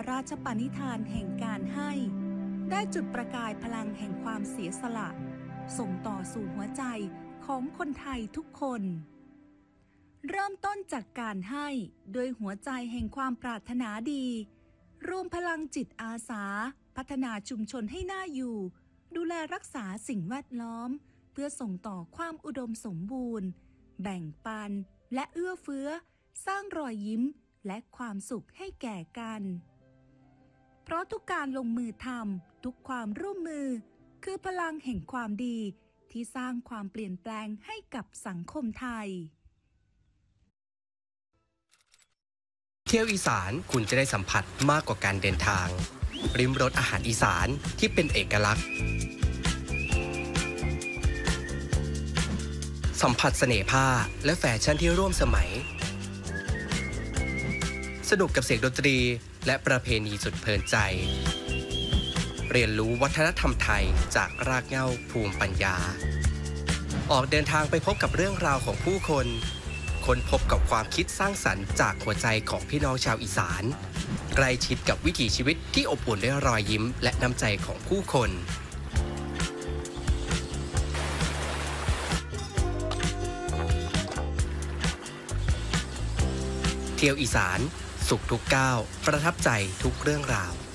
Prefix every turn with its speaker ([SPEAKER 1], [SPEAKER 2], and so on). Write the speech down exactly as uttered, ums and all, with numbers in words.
[SPEAKER 1] ราชปณิธานแห่งการให้ได้จุดประกายพลังแห่งความเสียสละส่งต่อสู่หัวใจของคนไทยทุกคนเริ่มต้นจากการให้โดยหัวใจแห่งความปรารถนาดีรวมพลังจิตอาสาพัฒนาชุมชนให้น่าอยู่ดูแลรักษาสิ่งแวดล้อมเพื่อส่งต่อความอุดมสมบูรณ์แบ่งปันและเอื้อเฟื้อสร้างรอยยิ้มและความสุขให้แก่กันเพราะทุกการลงมือทำทุกความร่วมมือคือพลังแห่งความดีที่สร้างความเปลี่ยนแปลงให้กับสังคมไทย
[SPEAKER 2] เที่ยวอีสานคุณจะได้สัมผัสมากกว่าการเดินทางริมรสอาหารอีสานที่เป็นเอกลักษณ์สัมผัสเสน่ห์ผ้าและแฟชั่นที่ร่วมสมัยสนุกกับเสียงดนตรีและประเพณีสุดเพลินใจเรียนรู้วัฒนธรรมไทยจากรากเหง้าภูมิปัญญาออกเดินทางไปพบกับเรื่องราวของผู้คนค้นพบกับความคิดสร้างสรรค์จากหัวใจของพี่น้องชาวอีสานใกล้ชิดกับวิถีชีวิตที่อบอุ่นด้วยรอยยิ้มและน้ำใจของผู้คนเที่ยวอีสานสุขทุกก้าวประทับใจทุกเรื่องราว